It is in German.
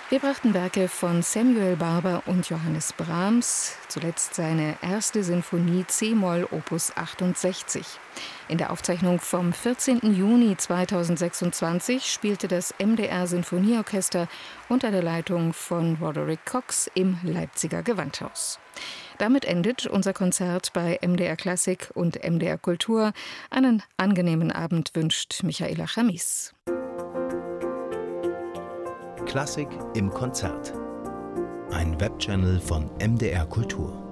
Wir brachten Werke von Samuel Barber und Johannes Brahms, zuletzt seine erste Sinfonie c-Moll Opus 68. In der Aufzeichnung vom 14. Juni 2026 spielte das MDR Sinfonieorchester unter der Leitung von Roderick Cox im Leipziger Gewandhaus. Damit endet unser Konzert bei MDR Klassik und MDR Kultur. Einen angenehmen Abend wünscht Michaela Chamis. Klassik im Konzert. Ein Webchannel von MDR Kultur.